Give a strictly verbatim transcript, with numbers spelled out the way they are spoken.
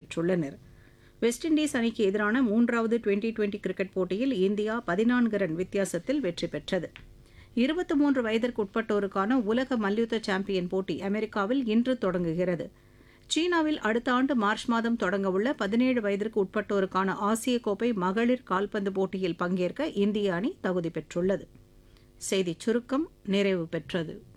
பெற்றுள்ளனர். West Indies அணிக்கு எதிரான மூன்றாவது டுவெண்டி டுவெண்டி கிரிக்கெட் போட்டியில் இந்தியா பதினான்கு ரன் வித்தியாசத்தில் வெற்றி பெற்றது. இருபத்தி மூன்று வயதிற்குட்பட்டோருக்கான உலக மல்யுத்த சாம்பியன் போட்டி அமெரிக்காவில் இன்று தொடங்குகிறது. சீனாவில் அடுத்த ஆண்டு மார்ச் மாதம் தொடங்கவுள்ள பதினேழு வயதிற்கு உட்பட்டோருக்கான ஆசிய கோப்பை மகளிர் கால்பந்து போட்டியில் பங்கேற்க இந்திய அணி தகுதி பெற்றுள்ளது. செய்திச் சுருக்கம் நிறைவு பெற்றது.